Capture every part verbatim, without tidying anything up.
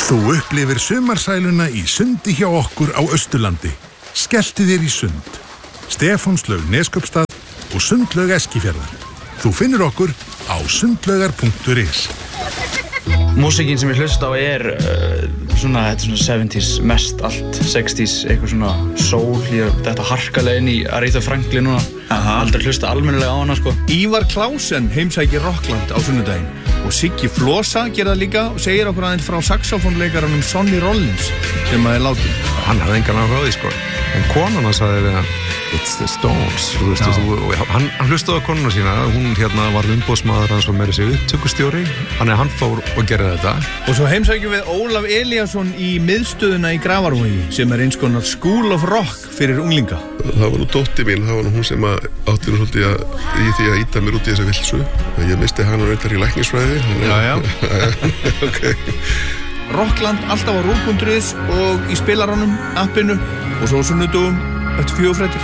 Þú upplifir sumarsæluna í sundi hjá okkur á Austurlandi. Skelltu þér í sund. Stefánslaug Neskaupstað og Sundlaug Eskifjarðar. Þú finnur okkur á sundlaugar punktur is. Músíkin sem ég hlusta á er uh, svona, þetta er svona seventies, mest allt, sexties, eitthvað svona soul, ég þetta harkalega inn í Aretha Franklin núna. Aha. Aldrei hlusta almennilega á hana, sko. Ívar Klausen heimsækir Rockland á sunnudaginn og Siggi Flosa gerir það líka og segir okkur aðeins frá saxofónleikaranum Sonny Rollins sem að er látinn. Hann hafði engan áhuga á því, sko. En konan hann sagði við hann, it's the Stones, þú veist, þú, og hann, hann hlustaði á konuna sína, hún hérna var umboðsmaður hans og meira sig upptökustjóri, þannig að hann fór og gerði þetta. Og svo heimsækjum við Ólaf Elíasson í miðstöðuna í Grafarvogi sem er eins konar School of Rock fyrir unglinga. Það var nú dóttir mín, það var nú hún sem að átti nú svolítið að, í því að íta mér út í þessa vilsu. Ég misti hana reyndar í læknisfræði. Já, já. Okay. Rockland alltaf á rúv punktur is og í spilaranum, appinu og svo sunnudugum eftir fjögurfréttir.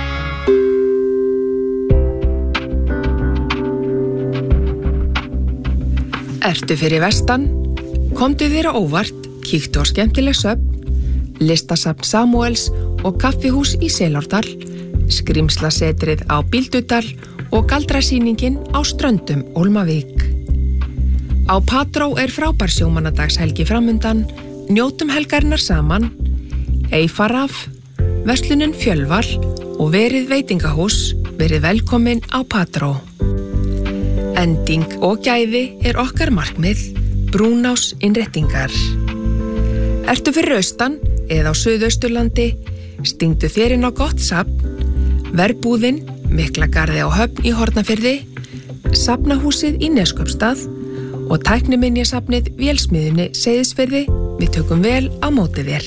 Ertu fyrir vestan? Komdu þér á óvart, kíktu á skemmtileg söfn, listasafn Samúels og kaffihús í Selárdal, skrimslasetrið á Bíldudal og galdrasýningin á Ströndum Ólmavík. Á Patró er frábær sjómannadagshelgi framundan, njótum helgarinnar saman, Eyfaraf, verslunin Fjölvar og verið veitingahús, verið velkomin á Patró. Ending og gæði er okkar markmið, Brúnás innréttingar. Ertu fyrir austan eða á Suðausturlandi, stingdu þér inn á gott safn, Verbúðin, Miklagarði á Höfn í Hornafirði, Safnahúsið í Neskaupstað og tækniminjasafnið Vélsmiðjunni Seyðisfirði, við tökum vel á móti þér.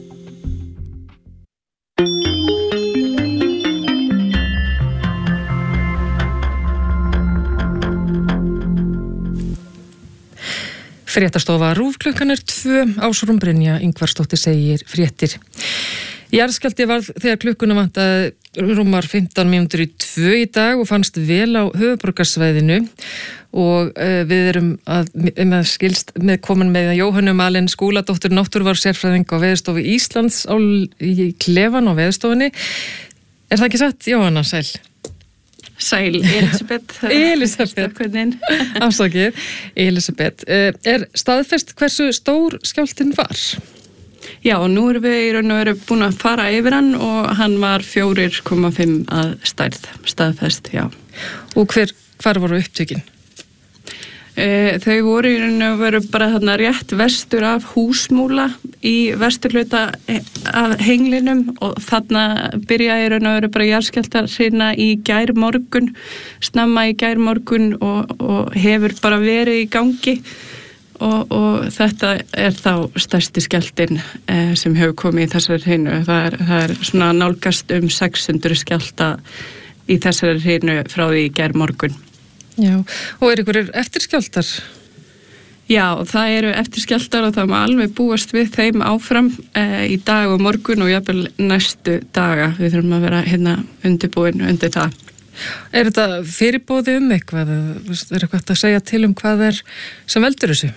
Fréttastofa RÚV klukkan er tvö, Ásrún Brynja Ingvarsdóttir segir fréttir. Jarðskjálfti varð þegar klukkuna vantaði rúmar fimmtán mínútur í tvö í dag og fannst vel á höfuðborgarsvæðinu og uh, við erum að, með skilst með komin með Jóhönnu Malin Skúladóttur náttúruvár sérfræðing á Veðurstofu Íslands á, í klefan á Veðurstofunni. Er það ekki satt, Jóhanna, sæl? Sæl, Elisabeth. Elisabeth. Afsakið, Elisabeth. Er staðfest hversu stór skjálftinn var? Já, nú erum við í raun og veru búin að fara yfir hann og hann var fjögur komma fimm að stærð, staðfest, já. Og hver, hvar voru upptökin? E, þau voru í raun og veru bara þarna rétt vestur af Húsmúla í vesturhluta af henglinum og þarna byrjaði í raun og veru bara jarðskjálftar hrina í gærmorgun, snemma í gærmorgun og, og hefur bara verið í gangi og, og þetta er þá stærsti skjálftinn eh, sem hefur komið í þessari hrinu. Það er, það er svona nálgast um sex hundruð skjálfta í þessari hrinu frá því í gærmorgun. Já, og er ykkur eftirskjálftar? Já, það eru eftirskjálftar og það má alveg búast við þeim áfram e, í dag og morgun og jafnvel næstu daga. Við þurfum að vera hérna undirbúin undir það. Er þetta fyrirbóði um eitthvað? Er eitthvað að segja til um hvað er sem veldur þessu?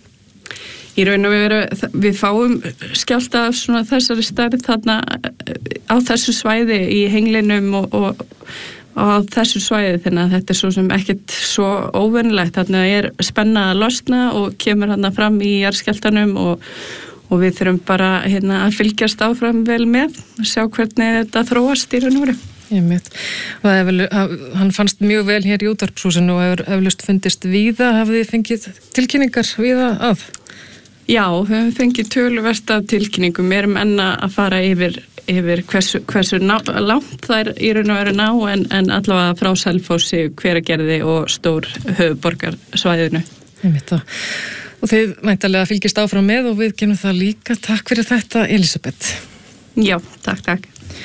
Í raun og veru, við fáum skjálfta af svona þessari stærð þarna á þessu svæði í henglinum og, og á þessu svæði þannig að þetta er svo sem ekkert svo óvenjulegt. Þarna er spenna að losna og kemur þarna fram í jarðskjálftanum og, og við þurfum bara hérna, að fylgjast áfram vel með og sjá hvernig þetta þróast í raun og veru. Ég veit. Það er vel, hann fannst mjög vel hér í útvarpshúsinu og hefur eflaust fundist víða. Hafið þið fengið tilkynningar víða að? Já, við höfum fengið töluvert af tilkynningum. Við erum enn að fara yfir yfir hversu, hversu ná, langt það er í raun og veru ná en, en allavega frá Selfossi, Hveragerði og stór höfuðborgarsvæðinu. Ég veit það. Og þið væntanlega fylgist áfram með og við genum það líka. Takk fyrir þetta, Elisabeth. Já, takk, takk.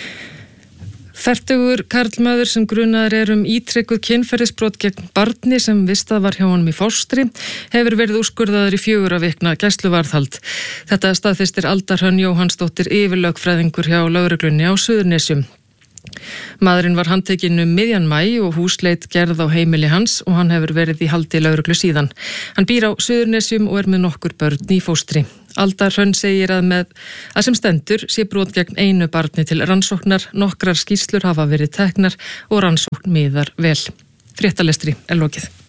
Fertugur karlmaður sem grunaður er um ítrekuð kynferðisbrot gegn barni sem vistað var hjá honum í fóstri hefur verið úrskurðaður í fjögurra vikna gæsluvarðhald. Þetta staðfestir Alda Hrönn Jóhannsdóttir yfirlögfræðingur hjá lögreglunni á Suðurnesjum. Maðurinn var handtekinn um miðjan maí og húsleit gerð á heimili hans og hann hefur verið í haldi lögreglu síðan. Hann býr á Suðurnesjum og er með nokkur börn í fóstri. Alda Hrönn segir að með að sem stendur sé brot gegn einu barni til rannsóknar, nokkrar skýrslur hafa verið teknar og rannsókn miðar vel. Fréttalestri er lokið.